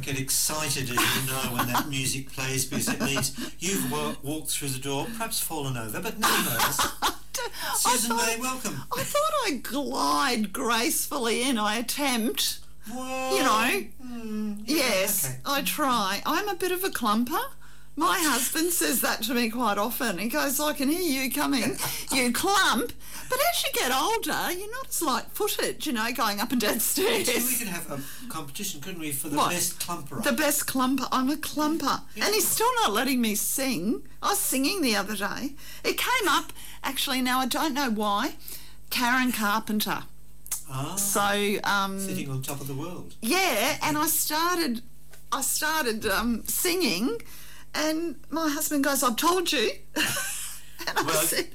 get excited, as you know, when that music plays, because it means you've walked through the door, perhaps fallen over, but nonetheless. Susan May, welcome. I thought I'd glide gracefully in. I attempt. Well, you know. Yes, okay. I try. I'm a bit of a clumper. My husband says that to me quite often. He goes, I can hear you coming, you clump. But as you get older, you're not as light-footed, you know, going up and down stairs. So we could have a competition, couldn't we, for the best clumper? The best clumper. I'm a clumper. Yeah. And he's still not letting me sing. I was singing the other day. It came up, actually, now I don't know why, Karen Carpenter. Ah, so sitting on top of the world. Yeah, and I started singing, and my husband goes, I've told you. And I said,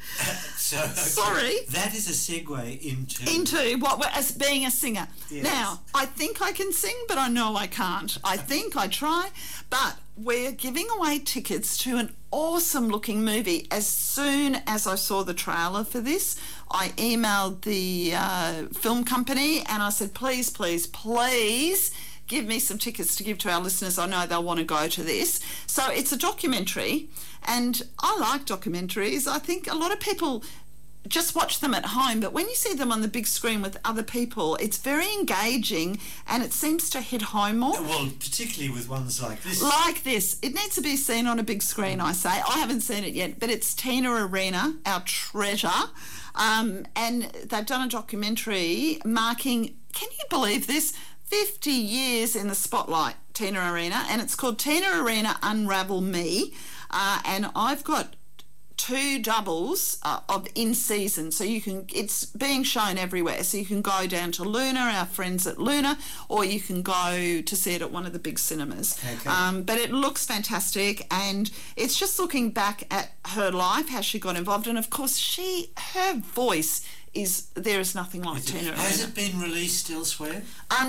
sorry. That is a segue into what as being a singer. Yes. Now, I think I can sing, but I know I can't. I think I try, but we're giving away tickets to an awesome-looking movie. As soon as I saw the trailer for this, I emailed the film company and I said, please, please, please give me some tickets to give to our listeners. I know they'll want to go to this. So it's a documentary, and I like documentaries. I think a lot of people just watch them at home, but when you see them on the big screen with other people, it's very engaging and it seems to hit home more. Well, particularly with ones like this. Like this. It needs to be seen on a big screen, I say. I haven't seen it yet, but it's Tina Arena, our treasure, and they've done a documentary marking, can you believe this, 50 years in the spotlight, Tina Arena, and it's called Tina Arena Unravel Me, and I've got 2 doubles of in season, so you can, it's being shown everywhere, so you can go down to Luna, our friends at Luna, or you can go to see it at one of the big cinemas. Okay. But it looks fantastic, and it's just looking back at her life, how she got involved, and of course her voice is, there is nothing like Tina Arena. Has it been released elsewhere?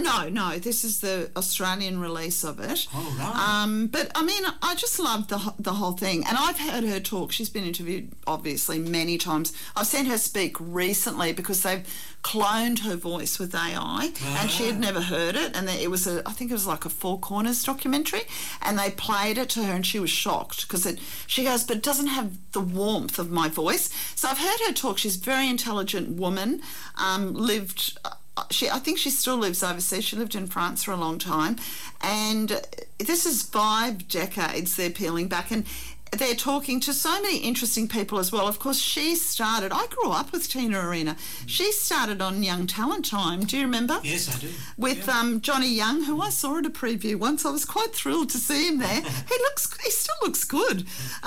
No, this is the Australian release of it. Oh, right. But I mean, I just love the whole thing, and I've heard her talk. She's been interviewed obviously many times. I've seen her speak recently because they've cloned her voice with AI, and she had never heard it, and it was I think it was like a Four Corners documentary, and they played it to her and she was shocked because she goes, but it doesn't have the warmth of my voice. So I've heard her talk. She's a very intelligent woman, lived I think she still lives overseas. She lived in France for a long time, and this is 5 decades they're peeling back, and they're talking to so many interesting people as well. Of course, I grew up with Tina Arena. She started on Young Talent Time. Do you remember? Yes, I do. With Johnny Young, who I saw at a preview once. I was quite thrilled to see him there. He still looks good.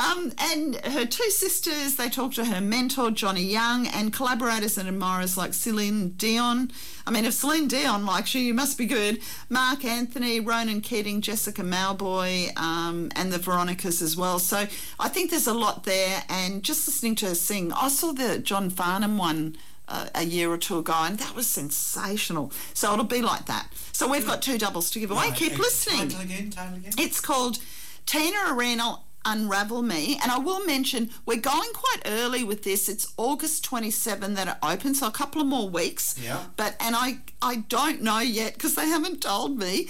And her 2 sisters, they talked to her mentor, Johnny Young, and collaborators and admirers like Celine Dion. I mean, if Celine Dion likes you must be good. Mark Anthony, Ronan Keating, Jessica Malboy, and the Veronicas as well. So I think there's a lot there, and just listening to her sing, I saw the John Farnham one a year or 2 ago, and that was sensational. So it'll be like that. So we've got 2 doubles to give away. Right, Keep listening. Title again. It's called Tina Arena Unravel Me, and I will mention we're going quite early with this. It's August 27 that it opens, so a couple of more weeks. Yeah. And I don't know yet because they haven't told me.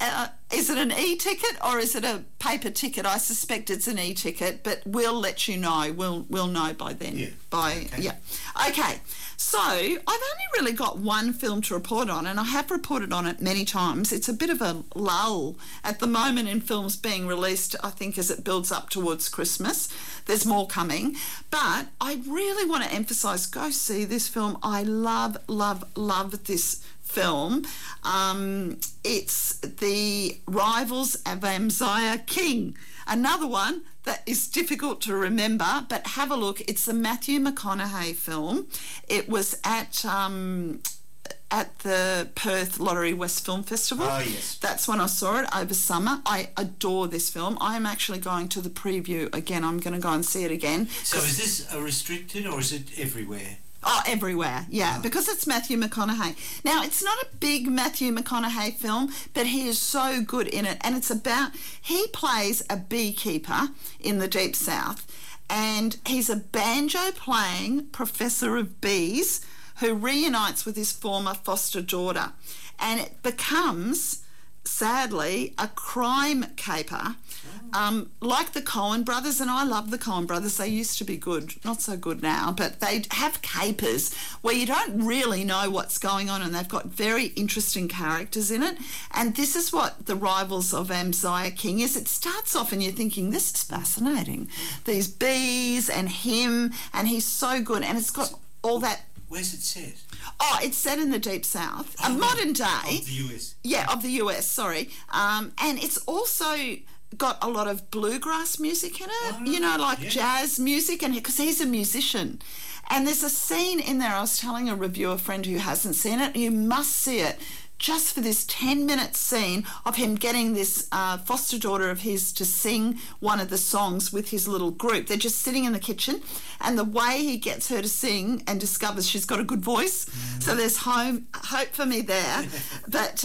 Is it an e-ticket or is it a paper ticket? I suspect it's an e-ticket, but we'll let you know. We'll know by then. Yeah. Okay. So I've only really got one film to report on, and I have reported on it many times. It's a bit of a lull at the moment in films being released, I think, as it builds up towards Christmas. There's more coming. But I really want to emphasise, go see this film. I love, love, love this film. It's The Rivals of Amziah King. Another one that is difficult to remember, but have a look. It's a Matthew McConaughey film. It was at the Perth Lottery West Film Festival. Oh, yes. That's when I saw it over summer. I adore this film. I am actually going to the preview again. I'm going to go and see it again. So is this a restricted or is it everywhere? Oh, everywhere, yeah, because it's Matthew McConaughey. Now, it's not a big Matthew McConaughey film, but he is so good in it, and it's about, he plays a beekeeper in the Deep South, and he's a banjo-playing professor of bees who reunites with his former foster daughter, and it becomes sadly a crime caper, like the Coen brothers, and I love the Coen brothers. They used to be good, not so good now, but they have capers where you don't really know what's going on, and they've got very interesting characters in it. And this is what The Rivals of Amziah King is. It starts off and you're thinking, this is fascinating. These bees and him, and he's so good, and it's got all that. Where's it set? Oh, it's set in the Deep South, a modern day. Of the US. Yeah, of the US, sorry. And it's also got a lot of bluegrass music in it, jazz music, and because he's a musician. And there's a scene in there, I was telling a reviewer friend who hasn't seen it, you must see it, just for this 10-minute scene of him getting this foster daughter of his to sing one of the songs with his little group. They're just sitting in the kitchen, and the way he gets her to sing and discovers she's got a good voice. So there's hope for me there. But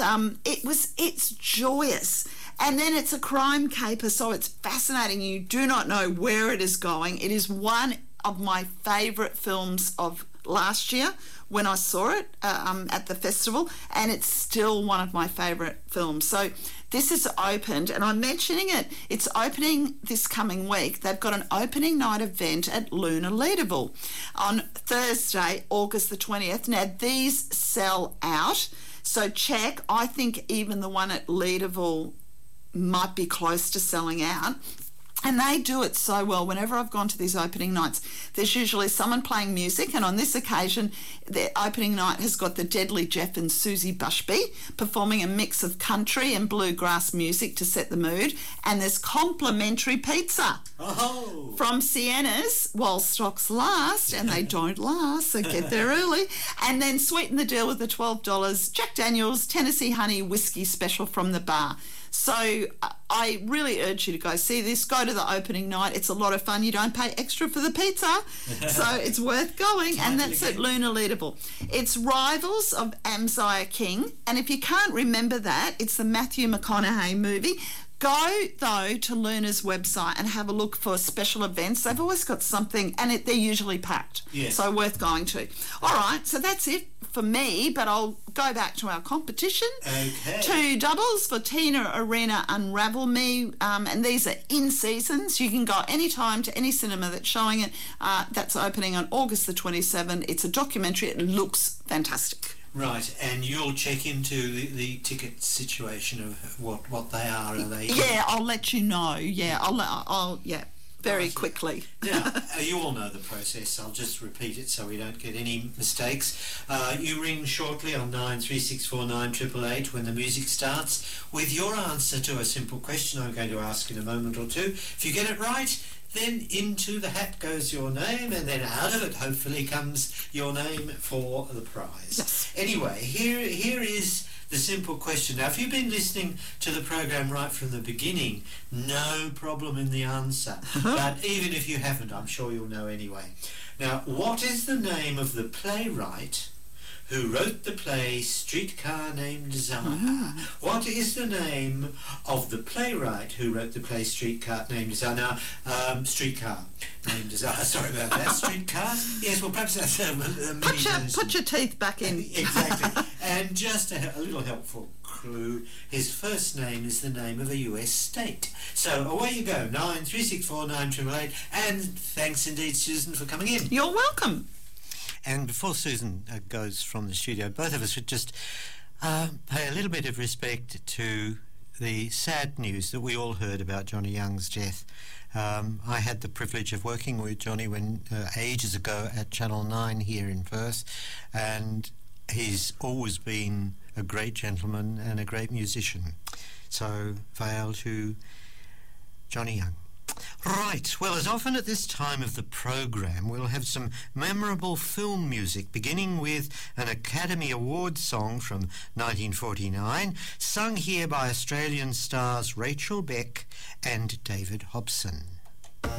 it's joyous. And then it's a crime caper, so it's fascinating. You do not know where it is going. It is one of my favourite films of last year when I saw it at the festival, and it's still one of my favourite films. So this is opened, and I'm mentioning it. It's opening this coming week. They've got an opening night event at Luna Leederville on Thursday, August the 20th. Now, these sell out, so check. I think even the one at Leederville might be close to selling out. And they do it so well. Whenever I've gone to these opening nights, there's usually someone playing music, and on this occasion, their opening night has got the Deadly Jeff and Susie Bushby performing a mix of country and bluegrass music to set the mood, and there's complimentary pizza from Sienna's while stocks last, and they don't last, so get there early. And then sweeten the deal with the $12 Jack Daniel's Tennessee Honey Whiskey Special from the bar. So I really urge you to go see this. Go to the opening night. It's a lot of fun. You don't pay extra for the pizza, so it's worth going. And that's at Luna Leederville. It's Rivals of Amziah King. And if you can't remember that, it's the Matthew McConaughey movie. Go, though, to Luna's website and have a look for special events. They've always got something, and they're usually packed. Yes. So worth going to. All right, so that's it for me, but I'll go back to our competition. Okay. 2 doubles for Tina Arena Unravel Me, and these are in seasons. You can go anytime to any cinema that's showing it. That's opening on August the 27th. It's a documentary. It looks fantastic. Right, and you'll check into the ticket situation of what they are. They? Yeah, I'll let you know. Yeah, I'll very quickly. Now, you all know the process. I'll just repeat it so we don't get any mistakes. You ring shortly on 93649888 when the music starts with your answer to a simple question I'm going to ask in a moment or two. If you get it right, then into the hat goes your name, and then out of it hopefully comes your name for the prize. Yes. Anyway, here is the simple question. Now, if you've been listening to the program right from the beginning, no problem in the answer. But even if you haven't, I'm sure you'll know anyway. Now, what is the name of the playwright who wrote the play Streetcar Named Desire? What is the name of the playwright who wrote the play Streetcar Named Desire? Now, Streetcar Named Desire, sorry about that. Streetcar? Yes, well, perhaps that's a mini Put your teeth back in. Exactly. And just a little helpful clue, his first name is the name of a US state. So away you go, 93649888, and thanks indeed, Susan, for coming in. You're welcome. And before Susan goes from the studio, both of us should just pay a little bit of respect to the sad news that we all heard about Johnny Young's death. I had the privilege of working with Johnny when ages ago at Channel 9 here in Perth, and he's always been a great gentleman and a great musician. So, vail to Johnny Young. Right, well, as often at this time of the programme, we'll have some memorable film music, beginning with an Academy Award song from 1949, sung here by Australian stars Rachel Beck and David Hobson.